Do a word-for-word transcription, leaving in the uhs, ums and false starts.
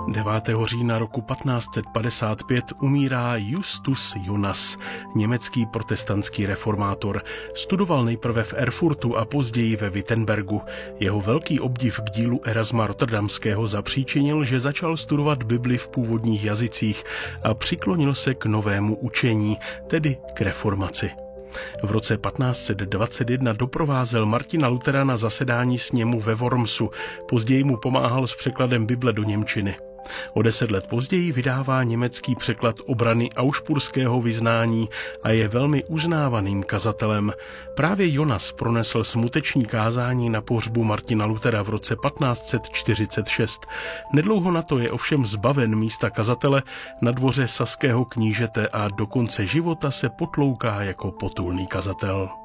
devátého října roku patnáct set padesát pět umírá Justus Jonas, německý protestantský reformátor. Studoval nejprve v Erfurtu a později ve Wittenbergu. Jeho velký obdiv k dílu Erasma Rotterdamského zapříčinil, že začal studovat Bibli v původních jazycích a přiklonil se k novému učení, tedy k reformaci. V roce patnáct set dvacet jedna doprovázel Martina Luthera na zasedání sněmu ve Wormsu, později mu pomáhal s překladem Bible do němčiny. O deset let později vydává německý překlad obrany aušpurského vyznání a je velmi uznávaným kazatelem. Právě Jonas pronesl smuteční kázání na pohřbu Martina Luthera v roce patnáct set čtyřicet šest. Nedlouho na to je ovšem zbaven místa kazatele na dvoře saského knížete a do konce života se potlouká jako potulný kazatel.